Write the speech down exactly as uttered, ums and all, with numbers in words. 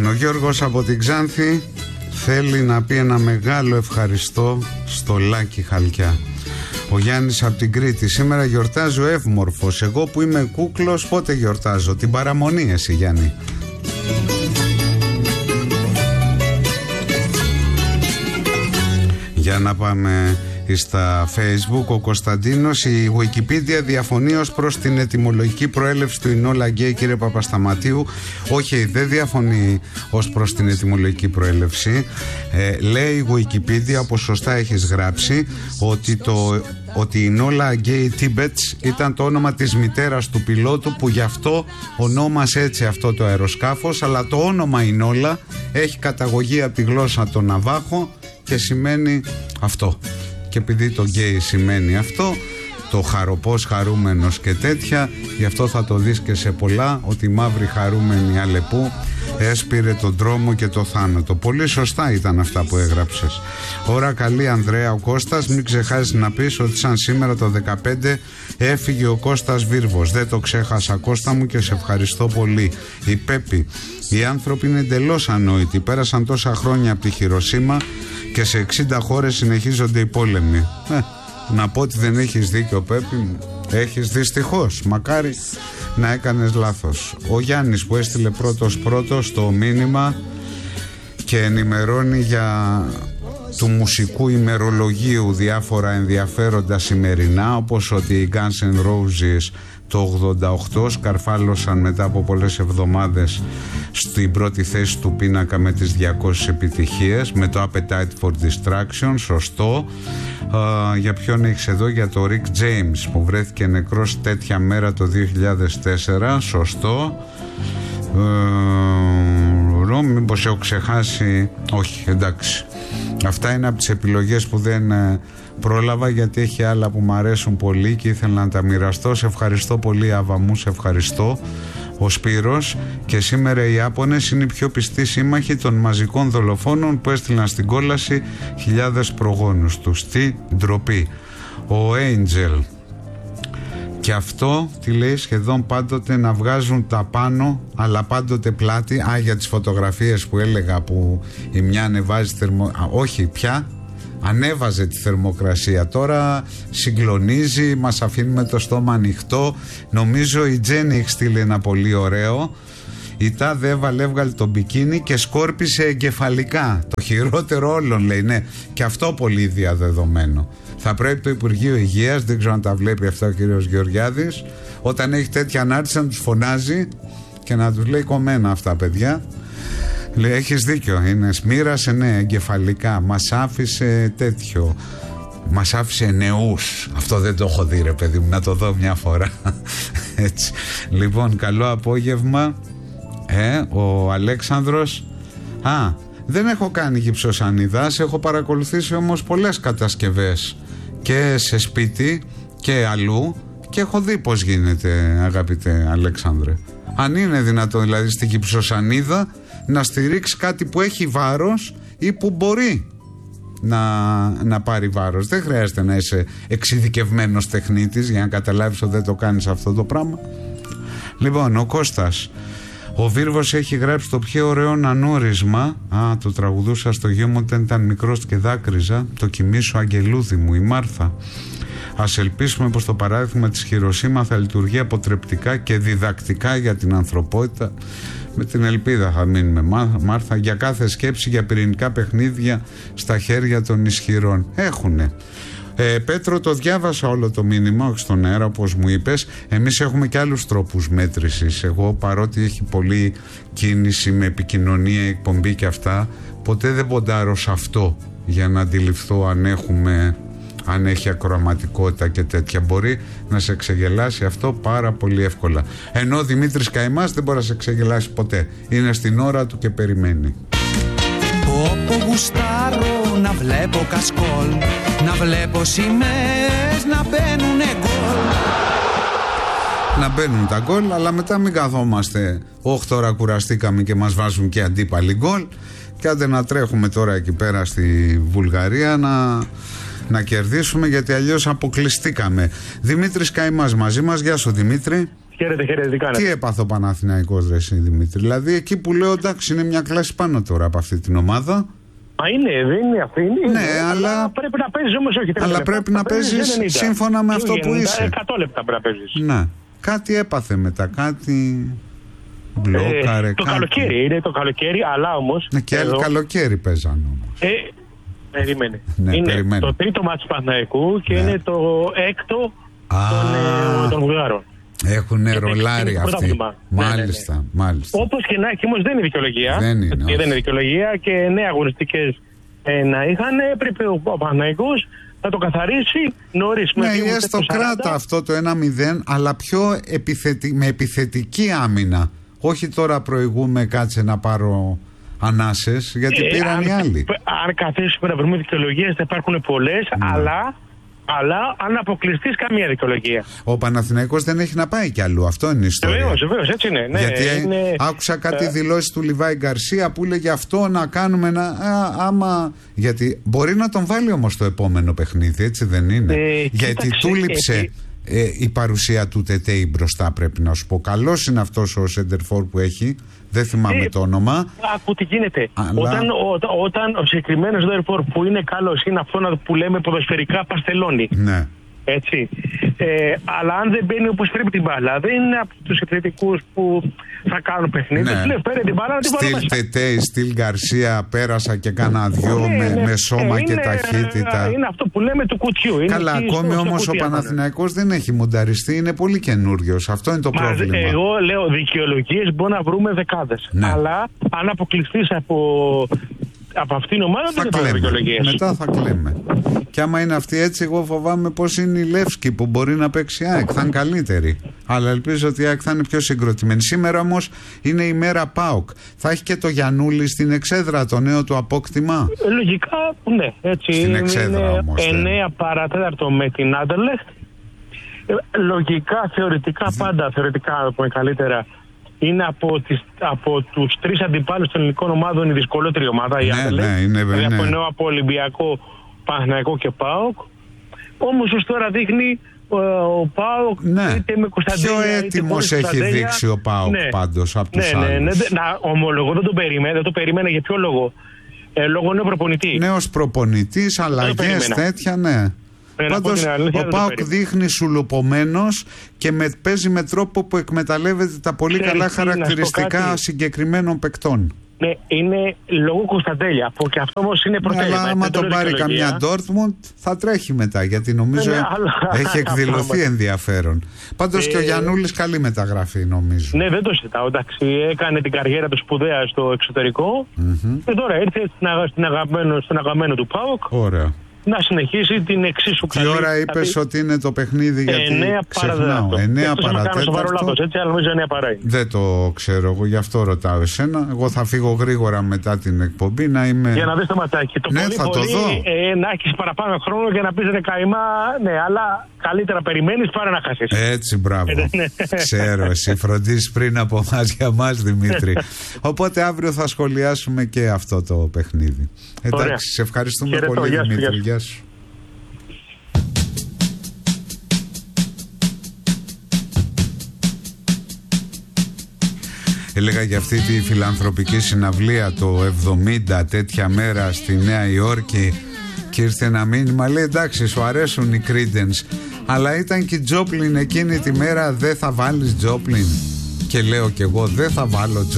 Λοιπόν, ο Γιώργος από την Ξάνθη θέλει να πει ένα μεγάλο ευχαριστώ στο Λάκη Χαλκιά. Ο Γιάννης από την Κρήτη, σήμερα γιορτάζω ευμορφος. Εγώ που είμαι κούκλος, πότε γιορτάζω? Την παραμονή εσύ, Γιάννη. Για να πάμε στα Facebook. Ο Κωνσταντίνος, η Wikipedia διαφωνεί ως προς την ετυμολογική προέλευση του Ινόλα Γκέι, κύριε Παπασταματίου. Όχι, δεν διαφωνεί ως προς την ετυμολογική προέλευση. Ε, λέει η Wikipedia, όπως σωστά έχεις γράψει, ότι το ότι η Ινόλα Γκέι Τίμπετς ήταν το όνομα της μητέρας του πιλότου, που γι' αυτό ονόμασε έτσι αυτό το αεροσκάφος, αλλά το όνομα Ινόλα έχει καταγωγή από τη γλώσσα των Ναβάχο και σημαίνει αυτό. Και επειδή το γκέι σημαίνει αυτό, το χαροπός, χαρούμενος και τέτοια, γι' αυτό θα το δεις και σε πολλά, ότι η μαύρη χαρούμενη Αλεπού έσπηρε τον δρόμο και το θάνατο. Πολύ σωστά ήταν αυτά που έγραψες. Ώρα καλή, Ανδρέα. Ο Κώστας, μην ξεχάσεις να πεις ότι σαν σήμερα το δεκαπέντε έφυγε ο Κώστας Βίρβος. Δεν το ξέχασα, Κώστα μου, και σε ευχαριστώ πολύ. Η Πέπη, οι άνθρωποι είναι εντελώς ανόητοι. Πέρασαν τόσα χρόνια από τη Χιροσίμα και σε εξήντα χώρες συνεχίζονται οι πόλεμοι. Ε, να πω ότι δεν έχεις δίκιο, Πέπη μου. Έχεις δυστυχώς. Μακάρι να έκανες λάθος. Ο Γιάννης που έστειλε πρώτος πρώτος το μήνυμα και ενημερώνει για του μουσικού ημερολογίου διάφορα ενδιαφέροντα σημερινά, όπως ότι οι Guns N' Roses το ογδόντα οκτώ σκαρφάλωσαν μετά από πολλές εβδομάδες στην πρώτη θέση του πίνακα με τις διακόσιες επιτυχίες, με το Appetite for Distraction. Σωστό. Uh, για ποιον έχεις εδώ? Για το Rick James που βρέθηκε νεκρός τέτοια μέρα το δύο χιλιάδες τέσσερα. Σωστό. uh, Μήπως έχω ξεχάσει? Όχι, εντάξει. Αυτά είναι από τις επιλογές που δεν ε, πρόλαβα, γιατί έχει άλλα που μου αρέσουν πολύ και ήθελα να τα μοιραστώ. Σε ευχαριστώ πολύ, Άβα μου, σε ευχαριστώ. Ο Σπύρος, και σήμερα οι Ιάπωνες είναι οι πιο πιστοί σύμμαχοι των μαζικών δολοφόνων που έστειλαν στην κόλαση χιλιάδες προγόνους τους. Τι ντροπή. Ο Angel, και αυτό τι λέει? Σχεδόν πάντοτε να βγάζουν τα πάνω, αλλά πάντοτε πλάτη. Α, για τις φωτογραφίες που έλεγα, που η μια ανεβάζει θερμο... Α, όχι πια, ανέβαζε τη θερμοκρασία. Τώρα συγκλονίζει, μας αφήνει με το στόμα ανοιχτό. Νομίζω η Τζέννη έχει στείλει ένα πολύ ωραίο. Η τάδε έβαλε, έβγαλε το μπικίνι και σκόρπισε εγκεφαλικά. Το χειρότερο όλων, λέει. Ναι, και αυτό πολύ διαδεδομένο. Θα πρέπει το Υπουργείο Υγείας, δεν ξέρω αν τα βλέπει αυτά ο κύριος Γεωργιάδης, όταν έχει τέτοια ανάρτηση να τους φωνάζει και να τους λέει κομμένα αυτά, παιδιά. Λέει, έχεις δίκιο, είναι σμήρασε, ναι, εγκεφαλικά. Μας άφησε τέτοιο. Μας άφησε νεούς. Αυτό δεν το έχω δει, ρε παιδί μου, να το δω μια φορά. Έτσι. Λοιπόν, καλό απόγευμα. Ε, ο Αλέξανδρος. Α, δεν έχω κάνει γυψοσανιδάς, έχω παρακολουθήσει όμως πολλές κατασκευές και σε σπίτι και αλλού και έχω δει πως γίνεται, αγαπητέ Αλέξανδρε. Αν είναι δυνατόν δηλαδή στη γυψοσανίδα να στηρίξει κάτι που έχει βάρος ή που μπορεί να, να πάρει βάρος. Δεν χρειάζεται να είσαι εξειδικευμένος τεχνίτης για να καταλάβεις ότι δεν το κάνεις αυτό το πράγμα. Λοιπόν, ο Κώστας, ο Βίρβος έχει γράψει το πιο ωραίο ανούρισμα. Α, το τραγουδούσα στο γιο μου όταν ήταν μικρός και δάκρυζα. Το κοιμήσου αγγελούδι μου, η Μάρθα. Ας ελπίσουμε πως το παράδειγμα της Χιροσίμα θα λειτουργεί αποτρεπτικά και διδακτικά για την ανθρωπότητα. Με την ελπίδα θα μείνουμε, Μάρθα, για κάθε σκέψη για πυρηνικά παιχνίδια στα χέρια των ισχυρών. Έχουνε. Ε, Πέτρο, το διάβασα όλο το μήνυμα, όχι στον αέρα όπως μου είπες. Εμείς έχουμε και άλλους τρόπους μέτρησης. Εγώ, παρότι έχει πολλή κίνηση με επικοινωνία, εκπομπή και αυτά, ποτέ δεν ποντάρω σε αυτό για να αντιληφθώ αν έχουμε, αν έχει ακροαματικότητα και τέτοια. Μπορεί να σε ξεγελάσει αυτό πάρα πολύ εύκολα. Ενώ ο Δημήτρης Καημάς δεν μπορεί να σε ξεγελάσει ποτέ. Είναι στην ώρα του και περιμένει. Όπου γουστάρω να βλέπω κασκόλ, να βλέπω σημαίες να μπαίνουνε γκολ. Να μπαίνουν τα γκολ, αλλά μετά μην καθόμαστε όχι τώρα κουραστήκαμε και μας βάζουν και αντίπαλοι γκολ. Και άντε να τρέχουμε τώρα εκεί πέρα στη Βουλγαρία να, να κερδίσουμε, γιατί αλλιώς αποκλειστήκαμε. Δημήτρης Καημάς μαζί μας. Γεια σου, Δημήτρη. Χαίρετε, χαίρετε, τι κάνετε. Τι έπαθε ο Παναθηναϊκός, ρε εσύ, Δημήτρη? Δηλαδή εκεί που λέω εντάξει, είναι μια κλάση πάνω τώρα από αυτή την ομάδα. Μα είναι, δεν είναι αυτή. Είναι, ναι, είναι, αλλά, αλλά πρέπει να παίζει όμως, όχι. Αλλά λεπτά, πρέπει να παίζει σύμφωνα με αυτό που είσαι. εκατό λεπτά πρέπει να παίζει. Ναι. Κάτι έπαθε μετά, κάτι. Μπλόκαρε, ε, το κάτι. καλοκαίρι, είναι το καλοκαίρι, αλλά όμως. Ναι, και άλλο καλοκαίρι παίζαν όμως. Ε, περίμενε. Ναι, είναι περιμένε. το τρίτο μάτς του Παναθηναϊκού και ναι. είναι το έκτο των, των Βουλγάρων. Έχουν ρολάρει αυτοί. Μάλιστα, ναι, ναι, ναι. μάλιστα. Όπως και να έχει, όμως δεν είναι δικαιολογία. Δεν είναι, δεν είναι δικαιολογία και νέα αγωνιστικές ε, να είχαν. Έπρεπε ο Παναθηναϊκός να το καθαρίσει νωρίς. Ναι, έστω κράτα αυτό το ένα μηδέν, αλλά πιο επιθετι... με επιθετική άμυνα. Όχι τώρα προηγούμε, κάτσε να πάρω ανάσες, γιατί ε, πήραν αν, οι άλλοι. Αν καθίσουμε να βρούμε δικαιολογίες, θα υπάρχουν πολλές, ναι. αλλά... Αλλά αν αποκλειστεί καμία δικαιολογία. Ο Παναθηναϊκός δεν έχει να πάει κι αλλού. Αυτό είναι η ιστορία. Βεβαίως, βεβαίως, έτσι είναι. Ναι, γιατί είναι... άκουσα κάτι ε... δηλώσεις του Λιβάη Γκαρσία που λέγε αυτό να κάνουμε ένα. Α, άμα. Γιατί μπορεί να τον βάλει όμως το επόμενο παιχνίδι, έτσι δεν είναι? Ε, γιατί κοίταξε, του λείψε ε, ε, η παρουσία του Τετέι μπροστά, πρέπει να σου πω. Καλός είναι αυτός ο σεντερφόρ που έχει. Δεν θυμάμαι ε, το όνομα. Άκου τι γίνεται. Αλλά... Όταν, ο, όταν ο συγκεκριμένος σεντερφόρ που είναι καλός είναι αυτό που λέμε ποδοσφαιρικά παστελώνει. Ναι. Έτσι. Ε, αλλά αν δεν μπαίνει όπως πρέπει την μπάλα, δεν είναι από τους επιθετικούς που θα κάνουν παιχνίδι. Ναι. Λέει, φέρε την μπάλα να την βάλω μέσα. Στυλ Τετέι, στυλ Γκαρσία, πέρασα και κάνα δυο ναι, με, ναι. με σώμα ε, και είναι, ταχύτητα. Είναι αυτό που λέμε του κουτιού. Είναι καλά, ακόμη όμως ο Παναθηναϊκός δεν έχει μονταριστεί, είναι πολύ καινούριος. Αυτό είναι το Μα, πρόβλημα. Εγώ λέω δικαιολογίες μπορεί να βρούμε δεκάδες. Ναι. Αλλά αν αποκλειστείς από... από αυτήν την ομάδα θα δεν υπάρχουν δικαιολογίες. Μετά θα κλαίμε. Και άμα είναι αυτή έτσι, εγώ φοβάμαι πως είναι η Λεύσκη που μπορεί να παίξει ΑΕΚ. Θα είναι καλύτερη. Αλλά ελπίζω ότι η ΑΕΚ θα είναι πιο συγκροτημένη. Σήμερα όμως είναι η μέρα ΠΑΟΚ. Θα έχει και το Γιαννούλη στην Εξέδρα, το νέο του απόκτημα. Λογικά, ναι. Έτσι, στην Εξέδρα όμως. εννέα παρατέταρτο με την Άντερλεχτ. Λογικά, θεωρητικά, πάντα θεωρητικά, να πούμε καλύτερα. Είναι από, τις, από τους τρεις αντιπάλους των ελληνικών ομάδων η δυσκολότερη ομάδα, η Άντερλεχτ. Ναι, ναι, δηλαδή ναι. από ενώ από Ολυμπιακό, Παναθηναϊκό και ΠΑΟΚ. Όμως ως τώρα δείχνει ο, ο ΠΑΟΚ ναι. είτε με Κωνσταντέλια. Πιο έτοιμος έχει δείξει ο ΠΑΟΚ ναι. πάντως από τους ναι, ναι, άλλους. Ναι, ναι, να ομολογώ, δεν το περίμενα, δεν το περίμενα για ποιο λόγο. Ε, λόγω νέου προπονητή. Νέος προπονητής, αλλαγές τέτοια, ναι. Πάντως ο ΠΑΟΚ δείχνει σουλουπωμένος και με, παίζει με τρόπο που εκμεταλλεύεται τα πολύ Ξέρεις, καλά χαρακτηριστικά συγκεκριμένων παικτών. Ναι, είναι λόγω Κωνσταντέλια. Που και αυτό όμως είναι πρωτέλημα. Ναι, αλλά άμα τον πάρει καμιά Ντόρτμουντ θα τρέχει μετά, γιατί νομίζω ναι, αλλά... έχει εκδηλωθεί ενδιαφέρον. Πάντως ε... και ο Γιαννούλης καλή μεταγραφή νομίζω. Ναι, δεν το συζητάω. Εντάξει, έκανε την καριέρα του σπουδαία στο εξωτερικό mm-hmm. και τώρα ήρθε στην αγαπημένο, στον αγαπημένο του ΠΑΟΚ. Ωραία. Να συνεχίσει την εξίσου καλή. Τι ώρα είπες δηλαδή, ότι είναι το παιχνίδι, γιατί εννέα ξεχνάω. εννέα παρατέταρτο. Έτσι, αλλά νομίζω εννέα παρά είναι. Δεν το ξέρω εγώ, γι' αυτό ρωτάω εσένα. Εγώ θα φύγω γρήγορα μετά την εκπομπή να είμαι... Για να δεις το ματσάκι. Το ναι, πολύ, θα πολύ, το δω. Ε, να έχεις παραπάνω χρόνο για να πεις ρε καημά, ναι, αλλά καλύτερα περιμένεις παρά να χάσεις. Έτσι, μπράβο. Ξέρω, εσύ φροντίζεις πριν από εμάς για μας, Δημήτρη. Οπότε αύριο θα σχολιάσουμε και αυτό το παιχνίδι. Εντάξει, σε ευχαριστούμε Χαιρετώ, πολύ, γεια Δημήτρη. Γεια γεια σου. Έλεγα για αυτή τη φιλανθρωπική συναυλία το εβδομήντα τέτοια μέρα στη Νέα Υόρκη και ήρθε ένα μήνυμα, λέει εντάξει σου αρέσουν οι Creedence, αλλά ήταν και η Τζόπλιν εκείνη τη μέρα, δεν θα βάλεις Τζόπλιν? Και λέω κι εγώ δεν θα βάλω Τζόπλιν.